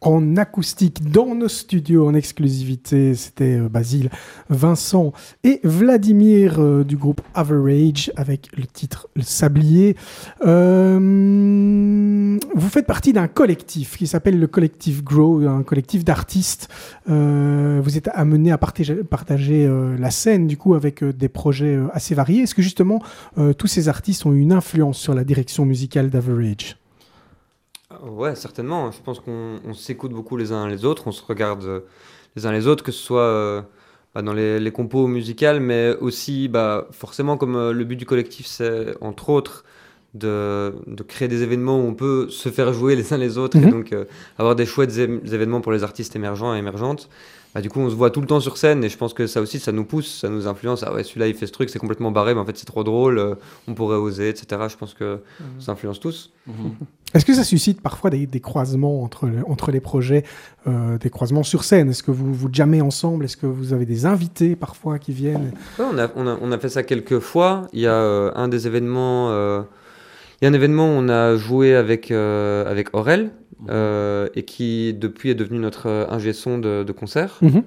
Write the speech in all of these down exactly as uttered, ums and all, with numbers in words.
en acoustique dans nos studios en exclusivité. C'était euh, Basile, Vincent et Vladimir euh, du groupe Average avec le titre Le Sablier. Euh, vous faites partie d'un collectif qui s'appelle le collectif Grow, un collectif d'artistes. Euh, vous êtes amené à partager, partager euh, la scène du coup avec euh, des projets euh, assez variés. Est-ce que justement euh, tous ces artistes ont une influence sur la direction musicale d'Average ? Ouais, certainement. Je pense qu'on on s'écoute beaucoup les uns les autres, on se regarde euh, les uns les autres, que ce soit euh, bah, dans les, les compos musicales, mais aussi, bah, forcément, comme euh, le but du collectif, c'est entre autres de, de créer des événements où on peut se faire jouer les uns les autres Mhm. et donc euh, avoir des chouettes é- événements pour les artistes émergents et émergentes. Bah, du coup, on se voit tout le temps sur scène et je pense que ça aussi, ça nous pousse, ça nous influence. Ah ouais, celui-là, il fait ce truc, c'est complètement barré, mais en fait, c'est trop drôle, euh, on pourrait oser, et cetera. Je pense que ça influence tous. Est-ce que ça suscite parfois des, des croisements entre, le- entre les projets, euh, des croisements sur scène ? Est-ce que vous vous jammez ensemble ? Est-ce que vous avez des invités parfois qui viennent ? Ouais, on a, on a, on a fait ça quelques fois. Il y a euh, un des événements, euh, il y a un événement où on a joué avec, euh, avec Aurel, euh, et qui depuis est devenu notre euh, ingé son de, de concert. Mhm.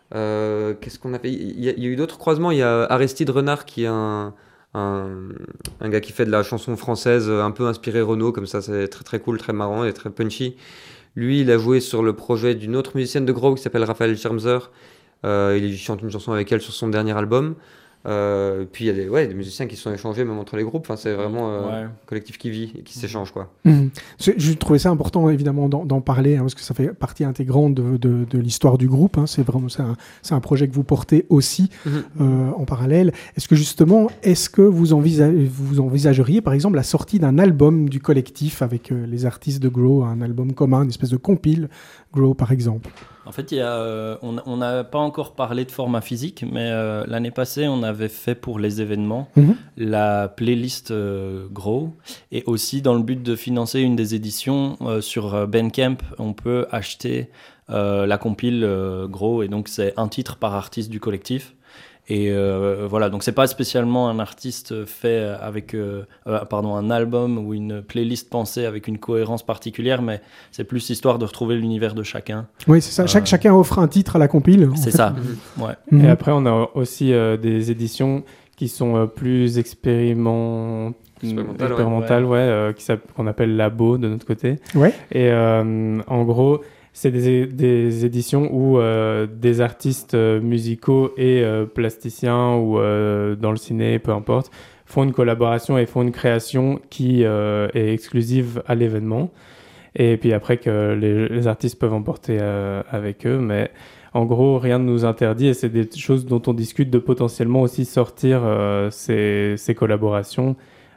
Euh, qu'est-ce qu'on a fait ? Il y a, il y a eu d'autres croisements. Il y a Aristide Renard qui est un, un, un gars qui fait de la chanson française euh, un peu inspiré Renaud, comme ça, c'est très très cool, très marrant et très punchy. Lui, il a joué sur le projet d'une autre musicienne de Grow qui s'appelle Raphaël Schermzer. Euh, il chante une chanson avec elle sur son dernier album. Euh, puis il y a des, ouais, des musiciens qui se sont échangés même entre les groupes. Enfin, c'est vraiment euh, Ouais. un collectif qui vit et qui s'échange, quoi. Mhm. Je, je trouvais ça important évidemment d'en, d'en parler hein, parce que ça fait partie intégrante de, de, de l'histoire du groupe. Hein. C'est vraiment c'est un, c'est un projet que vous portez aussi euh, en parallèle. Est-ce que justement, est-ce que vous, envisage, vous envisageriez par exemple la sortie d'un album du collectif avec euh, les artistes de Grow, un album commun, une espèce de compile Grow par exemple? En fait, il y a, euh, on n'a pas encore parlé de format physique, mais euh, l'année passée, on avait fait pour les événements Mhm. la playlist euh, Grow. Et aussi, dans le but de financer une des éditions, euh, sur euh, Bandcamp, on peut acheter euh, la compile euh, Grow. Et donc, c'est un titre par artiste du collectif. Et euh, voilà, donc c'est pas spécialement un artiste fait avec, euh, euh, pardon, un album ou une playlist pensée avec une cohérence particulière, mais c'est plus histoire de retrouver l'univers de chacun. Oui, c'est ça. Chaque, Euh, chacun offre un titre à la compile. en C'est fait. ça, ouais. Mhm. Et après, on a aussi euh, des éditions qui sont euh, plus expériment- Expérimentales, ouais. expérimentales, ouais, euh, qui s'app- qu'on appelle labo de notre côté. Ouais. Et euh, en gros, c'est des, des éditions où euh, des artistes euh, musicaux et euh, plasticiens ou euh, dans le ciné, peu importe, font une collaboration et font une création qui euh, est exclusive à l'événement. Et puis après que les, les artistes peuvent emporter euh, avec eux, mais en gros, rien ne nous interdit et c'est des choses dont on discute de potentiellement aussi sortir euh, ces, ces collaborations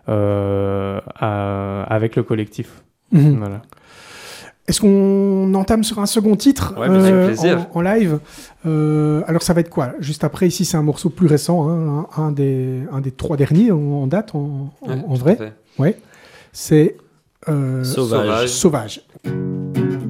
euh, à, avec le collectif. Mhm. Voilà. Est-ce qu'on entame sur un second titre Ouais, mais avec plaisir. en, en live Euh, Alors ça va être quoi? Juste après, ici c'est un morceau plus récent, hein, un, un, des, un des trois derniers en, en date, en, en- Ouais, en tout à vrai. fait. Ouais. C'est euh, Sauvage. Sauvage.